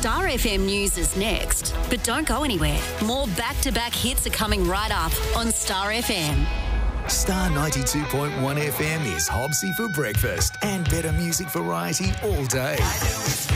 Star FM News is next, but don't go anywhere. More back-to-back hits are coming right up on Star FM. Star 92.1 FM is Hobbsy for breakfast and better music variety all day.